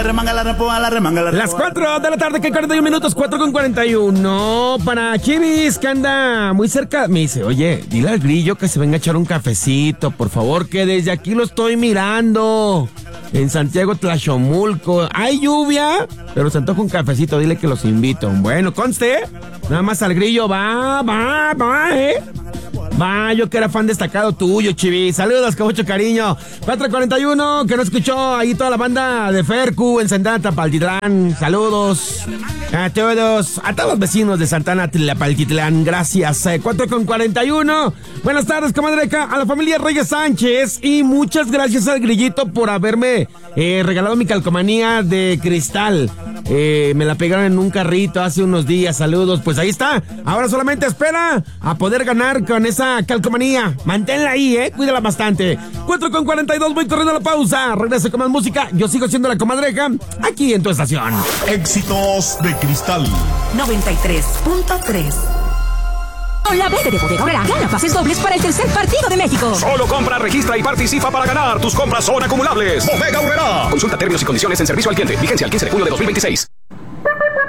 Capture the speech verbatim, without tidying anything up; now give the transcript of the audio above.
remanga, la repoa, la remanga, la repoa. Las cuatro de la tarde, que cuarenta y uno minutos, cuatro con cuarenta y uno. Para Chivis, que anda muy cerca, me dice, oye, dile al Grillo que se venga a echar un cafecito, por favor, que desde aquí lo estoy mirando. En Santiago Tlachomulco. Hay lluvia, pero se antoja un cafecito, dile que los invito. Bueno, conste, nada más al Grillo, va, va, va, eh. Va, yo que era fan destacado tuyo, Chivis. Saludos con mucho cariño. cuatro cuarenta y uno, que no escuchó ahí toda la banda de Fercu en Santana Tapaltitlán. Saludos a todos, a todos los vecinos de Santana Tapaltitlán. Gracias. Eh, cuatro con cuarenta y uno. Buenas tardes, comadreca, a la familia Reyes Sánchez. Y muchas gracias al Grillito por haberme eh, regalado mi calcomanía de cristal. Eh, me la pegaron en un carrito hace unos días. Saludos, pues ahí está. Ahora solamente espera a poder ganar con esa calcomanía. Manténla ahí, eh, cuídala bastante. cuatro con cuarenta y dos, voy corriendo a la pausa. Regreso con más música. Yo sigo siendo la comadreja aquí en tu estación. Éxitos de Cristal noventa y tres punto tres. Con la verde de Bodega Aurrera, gana pases dobles para el tercer partido de México. Solo compra, registra y participa para ganar. Tus compras son acumulables. Bodega Aurrera. Consulta términos y condiciones en servicio al cliente. Vigencia el quince de junio de dos mil veintiséis.